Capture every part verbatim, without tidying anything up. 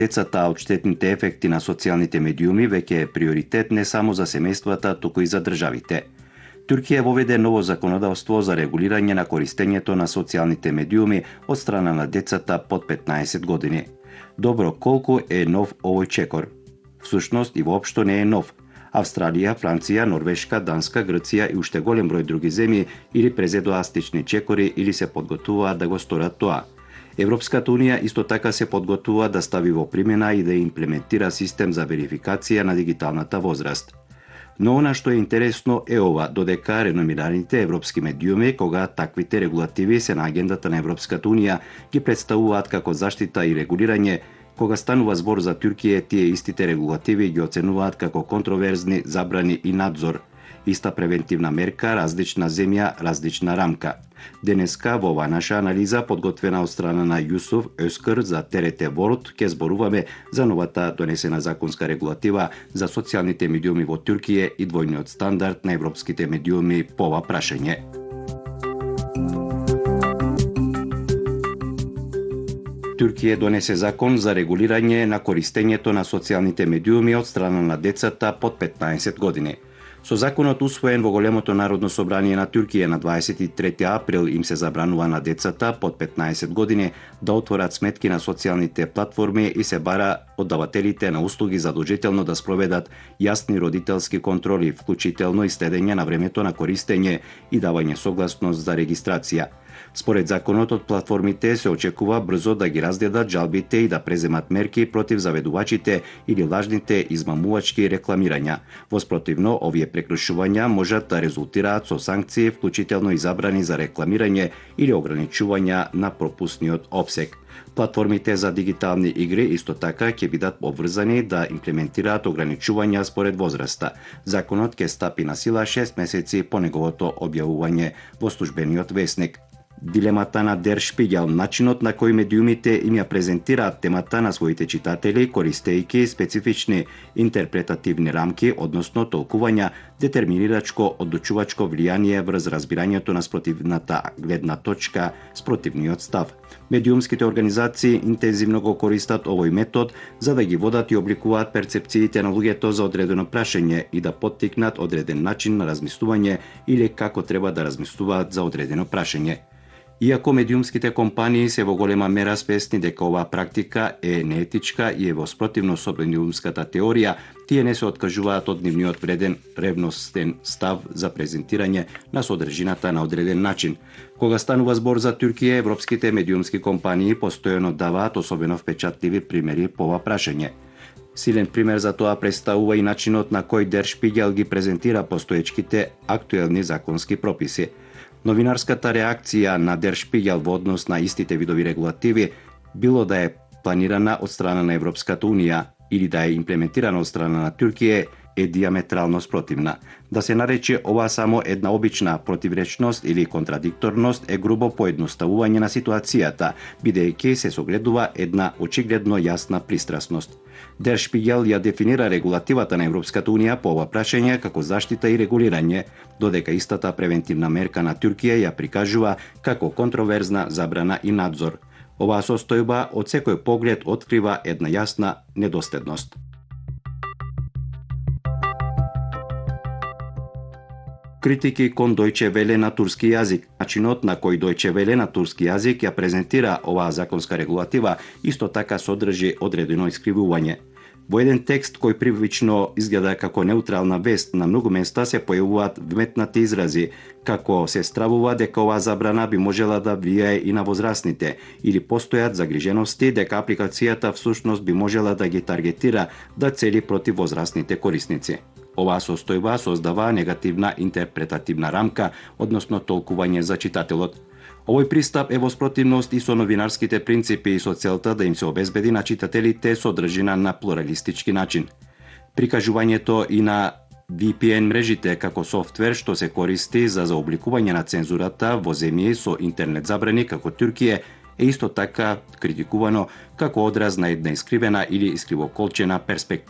Децата од штетните ефекти на социјалните медиуми веќе е приоритет не само за семејствата, туку и за државите. Туркија воведе ново законодавство за регулирање на користењето на социјалните медиуми од страна на децата под петнаесет години. Добро, колку е нов овој чекор? Всушност и воопшто не е нов. Австралија, Франција, Норвешка, Данска, Грција и уште голем број други земји или презедоа слични чекори или се подготвуваат да го сторат тоа. Европската унија исто така се подготвува да стави во примена и да имплементира систем за верификација на дигиталната возраст. Но она што е интересно е ова, додека реномираните европски медиуми, кога таквите регулативи се на агендата на Европската унија, ги представуваат како заштита и регулирање, кога станува збор за Туркија, тие истите регулативи ги оценуваат како контроверзни, забрани и надзор. Иста превентивна мерка, различна земја, различна рамка. Денеска во оваа наша анализа, подготвена од страна на Јусуф Өзкр за Т Р Т World, ќе зборуваме за новата донесена законска регулатива за социјалните медиуми во Туркија и двојниот стандард на европските медиуми по ова прашање. Туркија донесе закон за регулирање на користењето на социјалните медиуми од страна на децата под петнаесет години. Со законот усвоен во големото народно собрание на Туркија на дваесет и трети април им се забранува на децата под петнаесет години да отворат сметки на социјалните платформи и се бара од давателите на услуги задолжително да спроведат јасни родителски контроли, вклучително и следење на времето на користење и давање согласност за регистрација. Според законот од платформите се очекува брзо да ги разгледат жалбите и да преземат мерки против заведувачите или лажните измамувачки рекламирања. Воспротивно, овие прекршувања можат да резултираат со санкции, вклучително и забрани за рекламирање или ограничувања на пропусниот опсег. Платформите за дигитални игри исто така ќе бидат обврзани да имплементираат ограничувања според возраста. Законот ќе стапи на сила шест месеци по неговото објавување во службениот весник. Дилемата на Der Spiegel, начинот на кој медиумите им ја презентираат темата на своите читатели, користејќи специфични интерпретативни рамки, односно толкувања, детерминирачко одлучувачко влијание врз разбирањето на спротивната гледна точка, спротивниот став. Медиумските организации интензивно го користат овој метод за да ги водат и обликуваат перцепциите на луѓето за одредено прашање и да поттикнат одреден начин на размислување или како треба да размислуваат за одредено прашање. Иако медиумските компании се во голема мера спесни дека оваа практика е неетичка и е во спротивно со медиумската теорија, тие не се откажуваат од нивниот вреден ревностен став за презентирање на содржината на одреден начин. Кога станува збор за Туркија, европските медиумски компании постојано даваат особено впечатливи примери по ова прашање. Силен пример за тоа представува и начинот на кој Der Spiegel ги презентира постоечките актуелни законски прописи. Новинарската реакција на Der Spiegel во однос на истите видови регулативи, било да е планирана од страна на Европската унија или да е имплементирана од страна на Туркија, е диаметрално спротивна. Да се нарече ова само една обична противречност или контрадикторност е грубо поедноставување на ситуацијата, бидејќи се согледува една очигледно јасна пристрасност. Der Spiegel ја дефинира регулативата на Европската унија по ова прашање како заштита и регулирање, додека истата превентивна мерка на Туркија ја прикажува како контроверзна забрана и надзор. Оваа состојба од секој поглед открива една јасна недоследност. Критики кон Дојче Веле на турски јазик. Начинот на кој Дојче Веле на турски јазик ја презентира оваа законска регулатива исто така содржи одредено искривување. Во еден текст кој привично изгледа како неутрална вест, на многу места се појавуваат вметнати изрази, како се стравува дека оваа забрана би можела да влијае и на возрастните, или постојат загрижености дека апликацијата всушност би можела да ги таргетира да цели против возрастните корисници. Оваа состојба создава негативна интерпретативна рамка, односно толкување за читателот. Овој пристап е во спротивност и со новинарските принципи и со целта да им се обезбеди на читателите содржина на плуралистички начин. Прикажувањето и на V P N мрежите како софтвер што се користи за заобликување на цензурата во земји со интернет забрани како Туркија е исто така критикувано како одраз на една искривена или искривоколчена перспектива.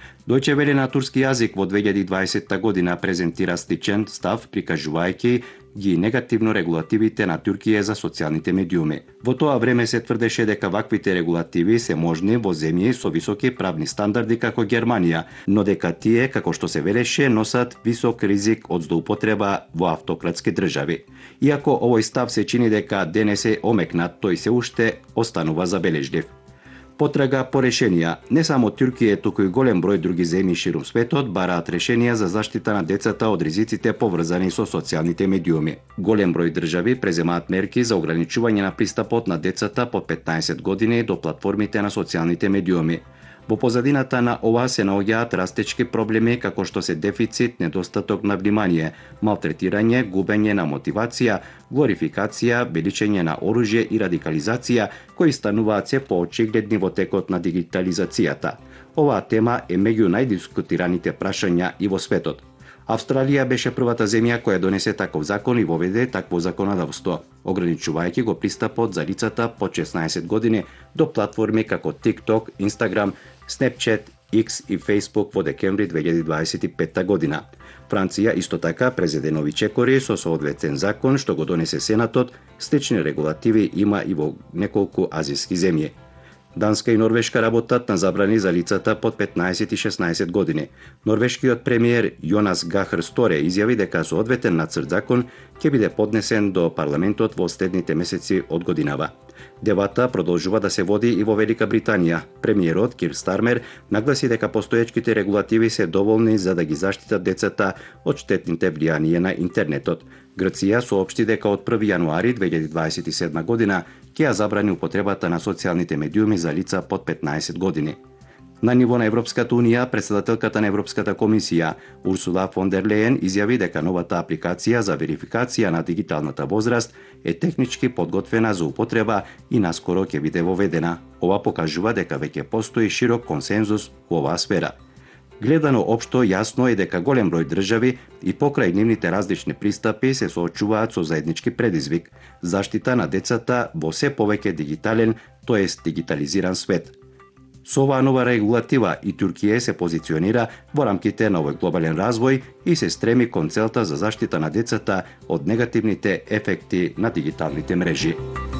Deutsche Welle на турски јазик во две илјади и дваесетта година презентира сличен став, прикажувајќи ги негативно регулативите на Туркија за социјалните медиуми. Во тоа време се тврдеше дека ваквите регулативи се можни во земји со високи правни стандарди како Германија, но дека тие, како што се велеше, носат висок ризик од злоупотреба во автократски држави. Иако овој став се чини дека денес е омекнат, тој се уште останува забележлив. Потрага по решенија, не само Туркија, туку и голем број други земји ширум светот бараат решенија за заштита на децата од ризиците поврзани со социјалните медиуми. Голем број држави преземаат мерки за ограничување на пристапот на децата под петнаесет години до платформите на социјалните медиуми. Во позадината на ова се наоѓаат растечки проблеми како што се дефицит, недостаток на внимание, малтретирање, губење на мотивација, глорификација, величење на оружје и радикализација, кои стануваат се поочигледни во текот на дигитализацијата. Оваа тема е меѓу најдискутираните прашања и во светот. Австралија беше првата земја која донесе таков закон и воведе такво законодавство, ограничувајќи го пристапот за лицата под шеснаесет години до платформи како TikTok, Instagram, Snapchat, X и Facebook во декември две илјади дваесет и петта година. Франција исто така презеде нови чекори со соодветен закон што го донесе Сенатот, слични регулативи има и во неколку азиски земји. Данска и Норвешка работат на забрани за лицата под петнаесет и шеснаесет години. Норвешкиот премиер Јонас Гахр Сторе изјави дека соодветен нацрт закон ќе биде поднесен до парламентот во следните месеци од годинава. Дебата продолжува да се води и во Велика Британија. Премиерот Кир Стармер нагласи дека постоечките регулативи се доволни за да ги заштитат децата од штетните влијанија на интернетот. Грција соопшти дека од први јануари две илјади дваесет и седма година ќе ја забрани употребата на социјалните медиуми за лица под петнаесет години. На ниво на Европската унија, претседателката на Европската комисија Урсула фон дер Лејен изјави дека новата апликација за верификација на дигиталната возраст е технички подготвена за употреба и наскоро ќе биде воведена. Ова покажува дека веќе постои широк консензус во оваа сфера. Гледано општо, јасно е дека голем број држави и покрај нивните различни пристапи се соочуваат со заеднички предизвик – заштита на децата во се повеќе дигитален, тоест дигитализиран свет. Со оваа нова регулатива и Туркија се позиционира во рамките на овој глобален развој и се стреми кон целта за заштита на децата од негативните ефекти на дигиталните мрежи.